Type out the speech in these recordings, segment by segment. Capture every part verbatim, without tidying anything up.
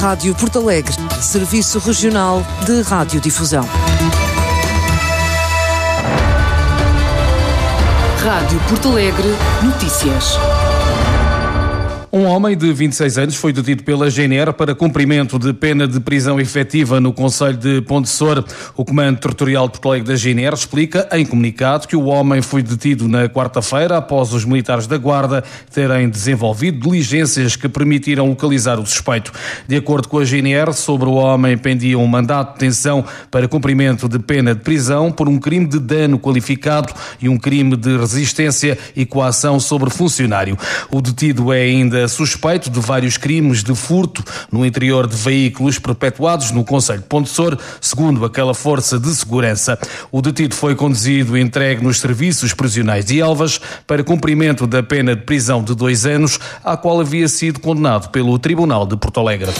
Rádio Porto Alegre, Serviço Regional de Radiodifusão. Rádio Porto Alegre, notícias. Um homem de vinte e seis anos foi detido pela G N R para cumprimento de pena de prisão efetiva no concelho de Pontessor. O Comando Territorial de Porto Alegre da G N R explica em comunicado que o homem foi detido na quarta-feira após os militares da Guarda terem desenvolvido diligências que permitiram localizar o suspeito. De acordo com a G N R, sobre o homem pendia um mandato de detenção para cumprimento de pena de prisão por um crime de dano qualificado e um crime de resistência e coação sobre funcionário. O detido é ainda suspeito de vários crimes de furto no interior de veículos perpetuados no concelho de Pontessor, segundo aquela força de segurança. O detido foi conduzido e entregue nos serviços prisionais de Elvas para cumprimento da pena de prisão de dois anos, à qual havia sido condenado pelo Tribunal de Porto Alegre.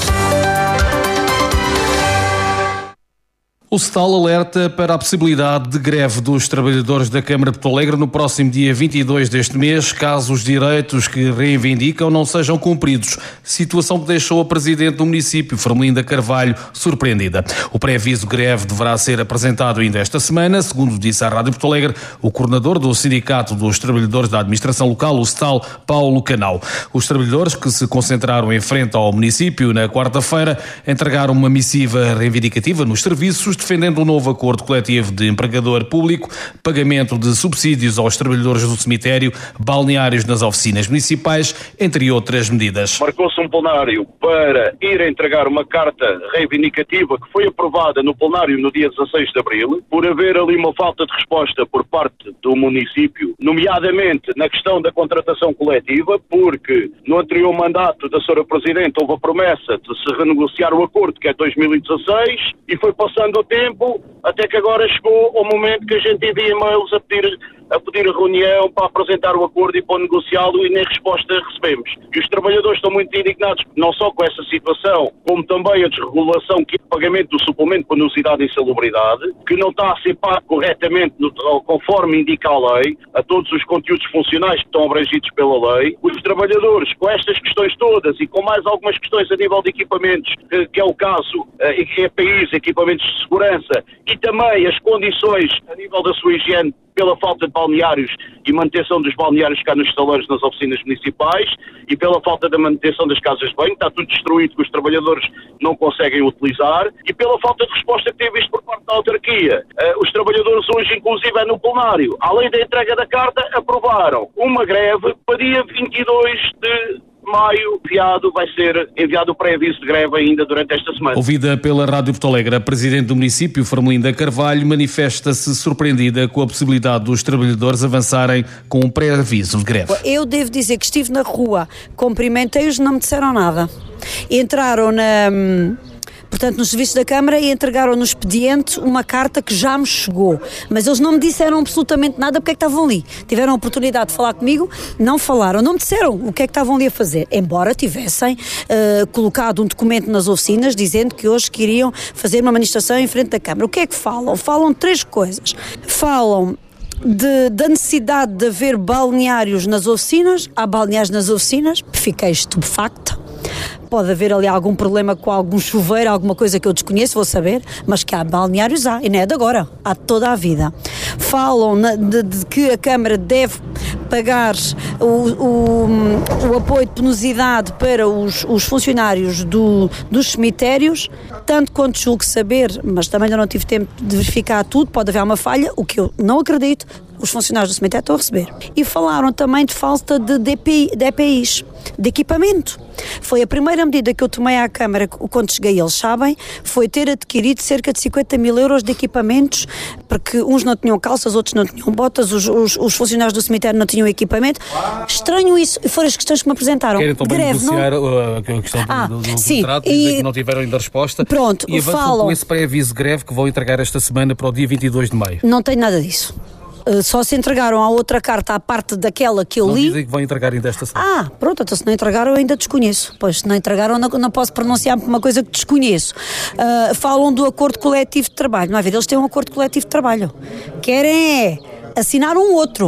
O S T A L alerta para a possibilidade de greve dos trabalhadores da Câmara de Porto Alegre no próximo dia vinte e dois deste mês, caso os direitos que reivindicam não sejam cumpridos. Situação que deixou a Presidente do município, Fermelinda Carvalho, surpreendida. O pré-aviso de greve deverá ser apresentado ainda esta semana, segundo disse à Rádio Porto Alegre o coordenador do Sindicato dos Trabalhadores da Administração Local, o S T A L, Paulo Canal. Os trabalhadores que se concentraram em frente ao município na quarta-feira entregaram uma missiva reivindicativa nos serviços, defendendo um novo acordo coletivo de empregador público, pagamento de subsídios aos trabalhadores do cemitério, balneários nas oficinas municipais, entre outras medidas. Marcou-se um plenário para ir entregar uma carta reivindicativa que foi aprovada no plenário no dia dezasseis de abril, por haver ali uma falta de resposta por parte do município, nomeadamente na questão da contratação coletiva, porque no anterior mandato da senhora Presidente houve a promessa de se renegociar o acordo, que é dois mil e dezasseis, e foi passando o tempo, até que agora chegou o momento que a gente envia e-mails a pedir, a pedir a reunião para apresentar o acordo e para negociá-lo, e nem resposta recebemos. E os trabalhadores estão muito indignados, não só com essa situação, como também a desregulação, que é o pagamento do suplemento de penosidade e insalubridade, que não está a ser pago corretamente no, conforme indica a lei, a todos os conteúdos funcionais que estão abrangidos pela lei. Os trabalhadores, com estas questões todas e com mais algumas questões a nível de equipamentos, que, que é o caso, E P Is, equipamentos de segurança, e também as condições a nível da sua higiene pela falta de balneários e manutenção dos balneários cá nos estaleiros nas oficinas municipais, e pela falta da manutenção das casas de banho, está tudo destruído que os trabalhadores não conseguem utilizar, e pela falta de resposta que tem visto por parte da autarquia. Uh, os trabalhadores hoje, inclusive, é no plenário, além da entrega da carta, aprovaram uma greve para dia vinte e dois de maio, enviado, vai ser enviado o pré-aviso de greve ainda durante esta semana. Ouvida pela Rádio Porto Alegre, a Presidente do município, Fermelinda Carvalho, manifesta-se surpreendida com a possibilidade dos trabalhadores avançarem com um pré-aviso de greve. Eu devo dizer que estive na rua, cumprimentei-os, não me disseram nada. Entraram na... Portanto, no serviço da Câmara, e entregaram no expediente uma carta que já me chegou. Mas eles não me disseram absolutamente nada porque é que estavam ali. Tiveram a oportunidade de falar comigo, não falaram, não me disseram o que é que estavam ali a fazer. Embora tivessem uh, colocado um documento nas oficinas dizendo que hoje queriam fazer uma manifestação em frente da Câmara. O que é que falam? Falam três coisas. Falam De, da necessidade de haver balneários nas oficinas. Há balneários nas oficinas, fiquei estupefacta. Pode haver ali algum problema com algum chuveiro, alguma coisa que eu desconheço, vou saber, mas que há balneários há, e não é de agora, há de toda a vida. Falam na, de, de que a Câmara deve pagar o, o, o apoio de penosidade para os, os funcionários do, dos cemitérios, tanto quanto julgo saber, mas também ainda não tive tempo de verificar tudo, pode haver uma falha, o que eu não acredito, os funcionários do cemitério estão a receber. E falaram também de falta de D P I, de E P Is, de equipamento. Foi a primeira medida que eu tomei à Câmara, quando cheguei, eles sabem, foi ter adquirido cerca de cinquenta mil euros de equipamentos, porque uns não tinham calças, outros não tinham botas, os, os, os funcionários do cemitério não tinham equipamento. Estranho isso, e foram as questões que me apresentaram. Querem também greve, negociar não? a questão ah, do, do sim, contrato, e dizem que não tiveram ainda resposta. Pronto, e avançam falam com esse pré-aviso de greve que vão entregar esta semana para o dia vinte e dois de maio. Não tenho nada disso. Uh, só se entregaram a outra carta à parte daquela que eu não li. Não dizem que vão entregar ainda esta semana. Ah, pronto, então se não entregaram eu ainda desconheço. Pois, se não entregaram não, não posso pronunciar por uma coisa que desconheço. Uh, falam do acordo coletivo de trabalho. Não é ver, eles têm um acordo coletivo de trabalho. Querem é assinar um outro.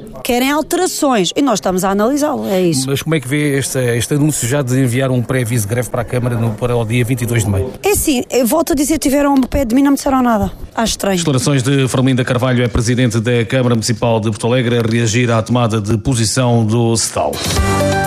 querem alterações e nós estamos a analisá-lo, é isso. Mas como é que vê este, este anúncio já de enviar um pré-aviso de greve para a Câmara no, para o dia vinte e dois de maio? É assim, eu volto a dizer, tiveram ao pé de mim, não me disseram nada. Acho estranho. Declarações de Fermelinda Carvalho, é presidente da Câmara Municipal de Porto Alegre, a reagir à tomada de posição do C E T A L.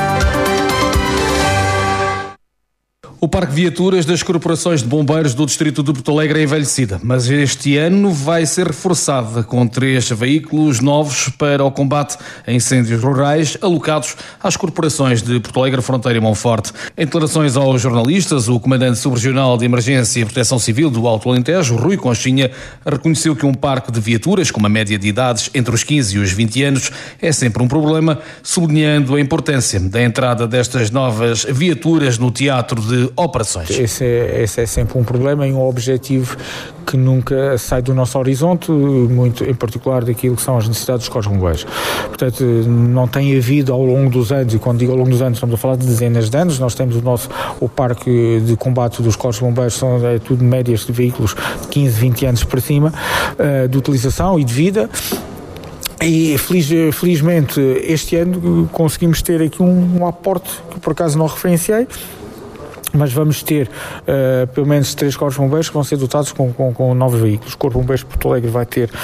O parque de viaturas das corporações de bombeiros do distrito de Porto Alegre é envelhecida, mas este ano vai ser reforçada com três veículos novos para o combate a incêndios rurais alocados às corporações de Porto Alegre, Fronteira e Monforte. Em declarações aos jornalistas, o comandante subregional de Emergência e Proteção Civil do Alto Alentejo, Rui Conchinha, reconheceu que um parque de viaturas com uma média de idades entre os quinze e os vinte anos é sempre um problema, sublinhando a importância da entrada destas novas viaturas no teatro de operações. Esse é, esse é sempre um problema e um objetivo que nunca sai do nosso horizonte, muito em particular daquilo que são as necessidades dos corpos de bombeiros. Portanto, não tem havido ao longo dos anos, e quando digo ao longo dos anos estamos a falar de dezenas de anos, nós temos o nosso o parque de combate dos corpos de bombeiros, são é, tudo médias de veículos de quinze, vinte anos para cima, uh, de utilização e de vida. E feliz, felizmente este ano conseguimos ter aqui um, um aporte que por acaso não referenciei, mas vamos ter uh, pelo menos três corpos de bombeiros que vão ser dotados com, com, com novos veículos. O Corpo de Bombeiros de Porto Alegre vai ter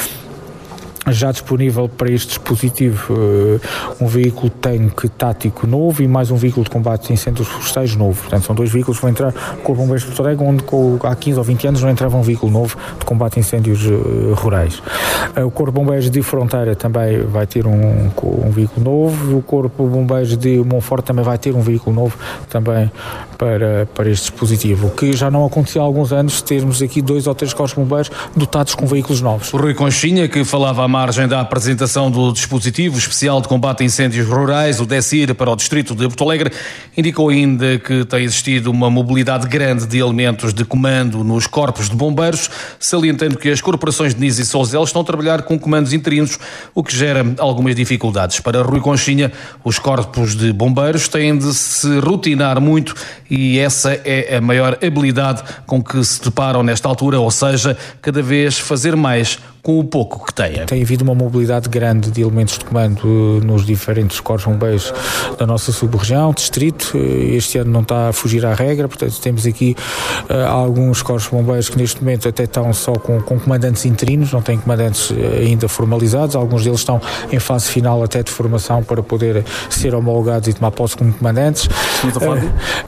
já disponível para este dispositivo uh, um veículo tanque tático novo e mais um veículo de combate de incêndios florestais novo. Portanto, são dois veículos que vão entrar no Corpo de Bombeiros de Porto Alegre, onde com, há quinze ou vinte anos não entrava um veículo novo de combate a incêndios uh, rurais. Uh, o Corpo de Bombeiros de Fronteira também vai ter um, um veículo novo. O Corpo de Bombeiros de Monforte também vai ter um veículo novo também para, para este dispositivo. O que já não acontecia há alguns anos, termos aqui dois ou três corpos de bombeiros dotados com veículos novos. O Rui Conchinha, que falava à margem da apresentação do dispositivo especial de combate a incêndios rurais, o DECIR, para o distrito de Porto Alegre, indicou ainda que tem existido uma mobilidade grande de elementos de comando nos corpos de bombeiros, salientando que as corporações de Niz e Sozel estão a trabalhar com comandos interinos, o que gera algumas dificuldades. Para Rui Conchinha, os corpos de bombeiros têm de se rotinar muito e essa é a maior habilidade com que se deparam nesta altura, ou seja, cada vez fazer mais com o pouco que têm. Tem havido uma mobilidade grande de elementos de comando nos diferentes corpos de bombeiros da nossa sub-região, distrito. Este ano não está a fugir à regra, portanto temos aqui uh, alguns corpos de bombeiros que neste momento até estão só com, com comandantes interinos, não têm comandantes ainda formalizados, alguns deles estão em fase final até de formação para poder ser homologados e tomar posse como comandantes. Uh,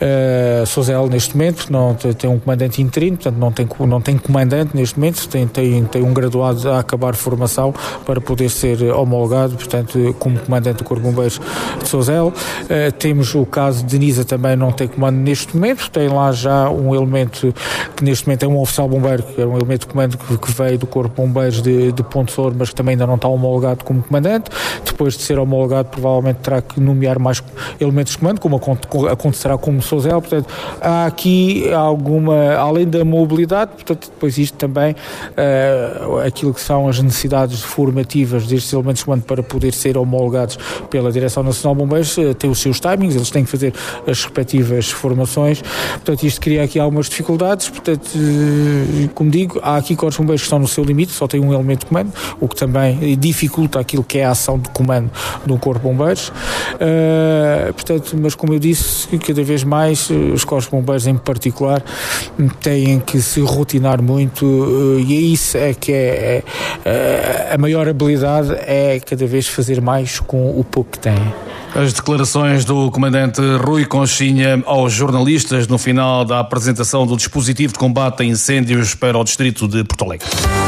uh, Sozel neste momento não tem um comandante interino, portanto não tem, não tem comandante neste momento, tem, tem, tem um graduado a acabar formação para poder ser homologado, portanto, como comandante do Corpo de Bombeiros de Sozel. Uh, temos o caso de Nisa, também não tem comando neste momento, tem lá já um elemento que neste momento é um oficial bombeiro, que é um elemento de comando que, que veio do Corpo de Bombeiros de, de Ponte Souro, mas que também ainda não está homologado como comandante. Depois de ser homologado, provavelmente terá que nomear mais elementos de comando, como acontecerá como Sozel. Portanto, há aqui alguma, além da mobilidade, portanto, depois isto também, uh, aquilo que são as necessidades formativas destes elementos de comando para poder ser homologados pela Direção Nacional de Bombeiros, tem os seus timings, eles têm que fazer as respectivas formações, portanto isto cria aqui algumas dificuldades, portanto, como digo, há aqui corpos de bombeiros que estão no seu limite, só tem um elemento de comando, o que também dificulta aquilo que é a ação de comando de um corpo de bombeiros, uh, portanto, mas como eu disse, cada vez mais os corpos de bombeiros em particular têm que se rotinar muito, uh, e é isso é que é, é a maior habilidade, é cada vez fazer mais com o pouco que tem. As declarações do comandante Rui Conchinha aos jornalistas no final da apresentação do dispositivo de combate a incêndios para o distrito de Porto Alegre.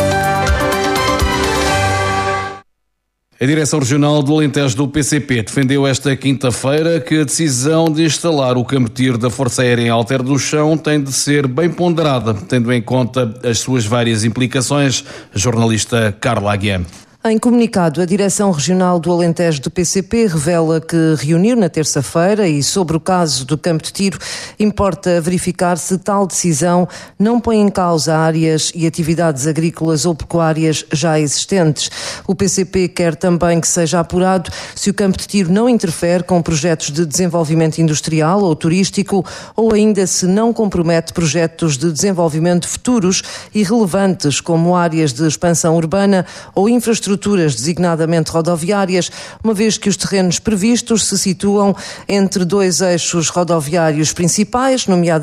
A Direção Regional do Alentejo do P C P defendeu esta quinta-feira que a decisão de instalar o campo de tiro da Força Aérea em Alter do Chão tem de ser bem ponderada, tendo em conta as suas várias implicações. A jornalista Carla Aguiam. Em comunicado, a Direção Regional do Alentejo do P C P revela que reuniu na terça-feira e sobre o caso do campo de tiro importa verificar se tal decisão não põe em causa áreas e atividades agrícolas ou pecuárias já existentes. O P C P quer também que seja apurado se o campo de tiro não interfere com projetos de desenvolvimento industrial ou turístico ou ainda se não compromete projetos de desenvolvimento futuros e relevantes como áreas de expansão urbana ou infraestrutura infraestruturas, designadamente rodoviárias, uma vez que os terrenos previstos se situam entre dois eixos rodoviários principais, nomeadamente